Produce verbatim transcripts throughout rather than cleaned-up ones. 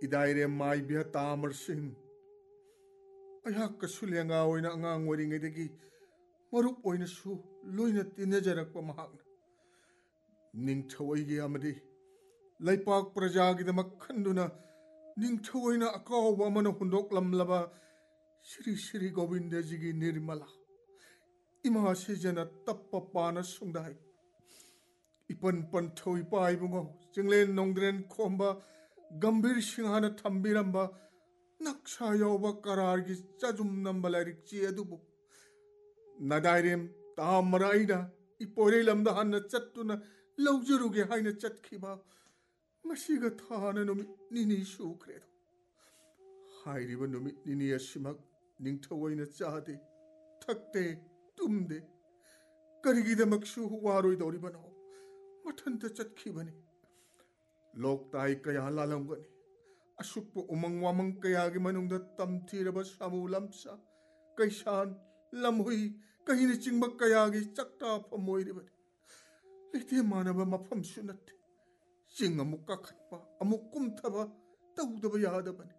इदायरे माइबिया तामर सिंह अयहाक कसुलेंगा ओइना अंगांग ओरिंगेदगी मरुप ओइनसु लोइना तिनजरक महाकना निंगथवैगे अमदि लैपाक प्रजागिदमक खंदुना निंगथवैना अकाव अमन हुंदोकलमलबा श्री श्री गोविंद जी की निर्मला इमा से जना तप्प पाना सुंदाई इपन पंथो इपाई बुंगो जिंगलेन नोंद्रेन खोंबा गंभीर सिंहाना थंबिरंबा नक्शा योबा करार की चाजुम नंबलारिक चियदुबु नदाइरेम तामराइना इपोरे लमदा हन्न चत्तुना लौजरुगे हाइना चतखिबा मसिगा थाना नुमि निनी सुख्रेदो हाइरिबा नुमि निनी असिमक निंगथवैना चाहते थकते तुमदे करिगिदमकसु वारोइदौरिबनो मथंत चतखिबनी लोकताई कया लालंगनी असुप उमंग वामंग कया के मनुंगद तमथीरब सामू लमसा कैसान लमहुई कहीं ने चिंग कया की चक्टा फमोइरिबनी लेते मानव मफम सुनते चिंग अमुक कखत्पा अमुक कुमथबा तौदब यादबनी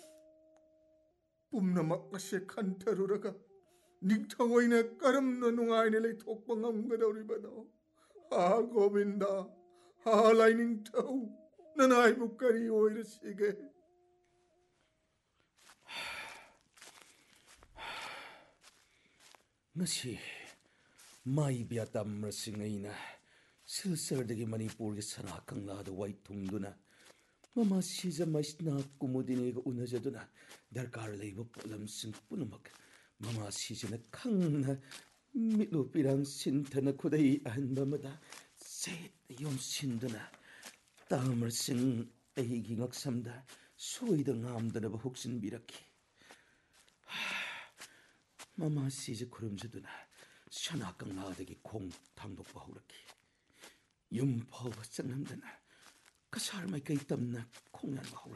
पुमनमक असे खंथरुरगा निंगथवैना करमना नुंगाइने लेथोकपा ngamgadौरिबनो हा गोविंदा हा लाइनिंगथौ ननाइबु करी ओइरसिगे ngasi mai biatam rasingaina silsardagi manipur gi sana kangla da wai thungduna mama sija maisna kumudine ga unajaduna darkar leiba polam sing punumak mama sijana khangna mitlo pirang sinthana khudai anba mada set yom sinduna tamar sing aigi ngaksamda soida ngamdana ba huksin biraki mama sija kurumjaduna shana kangladagi khong thangdokpa huraki yum phawa chanamdana kasar mai kai tamna khongyan ba